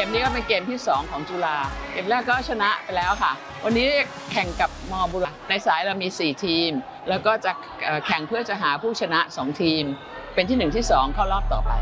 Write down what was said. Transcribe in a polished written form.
มนี้ก็เป็นเกมที่2ของจุฬาเกมแรกก็ชนะไปแล้วค่ะวันนี้แข่งกับม.บุรพาในสายเรามี4ทีมแล้วก็จะแข่งเพื่อจะหาผู้ชนะ2ทีมเป็นที่1ที่2เข้ารอบต่อไป